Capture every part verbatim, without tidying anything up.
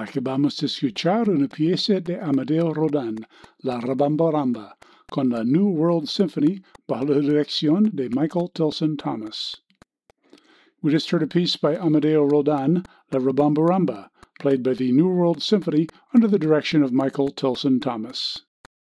Acabamos de escuchar una pieza de Amadeo Rodán, La Rabambaramba, con la New World Symphony bajo la dirección de Michael Tilson Thomas. We just heard a piece by Amadeo Rodán, La Rabambaramba, played by the New World Symphony under the direction of Michael Tilson Thomas.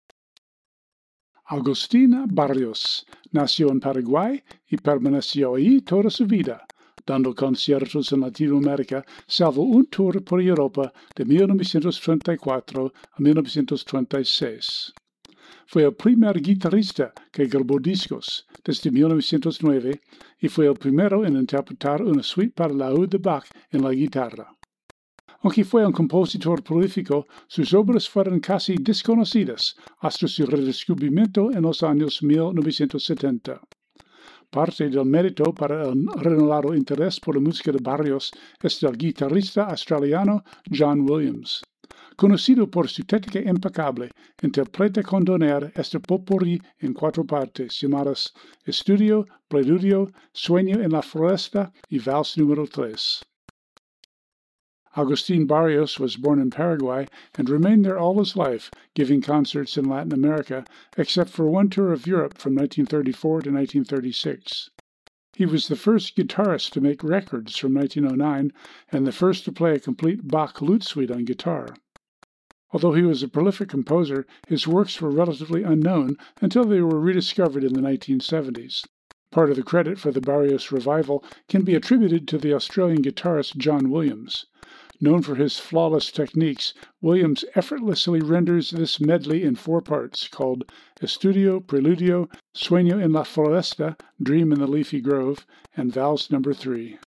Agustín Barrios nació en Paraguay y permaneció allí toda su vida, dando conciertos en Latinoamérica, salvo un tour por Europa de mil novecientos treinta y cuatro a mil novecientos treinta y seis. Fue el primer guitarrista que grabó discos desde mil novecientos nueve y fue el primero en interpretar una suite para laúd de Bach en la guitarra. Aunque fue un compositor prolífico, sus obras fueron casi desconocidas hasta su redescubrimiento en los años mil novecientos setenta. Parte del mérito para el renovado interés por la música de Barrios es del guitarrista australiano John Williams. Conocido por su técnica impecable, interpreta con donaire este potpourri en cuatro partes llamadas Estudio, Preludio, Sueño en la Floresta y Vals número tres. Agustín Barrios was born in Paraguay and remained there all his life, giving concerts in Latin America, except for one tour of Europe from nineteen thirty-four to nineteen thirty-six. He was the first guitarist to make records from nineteen oh nine and the first to play a complete Bach lute suite on guitar. Although he was a prolific composer, his works were relatively unknown until they were rediscovered in the nineteen seventies. Part of the credit for the Barrios revival can be attributed to the Australian guitarist John Williams. Known for his flawless techniques, Williams effortlessly renders this medley in four parts called Estudio, Preludio, Sueño en la Floresta, Dream in the Leafy Grove, and Vals number three.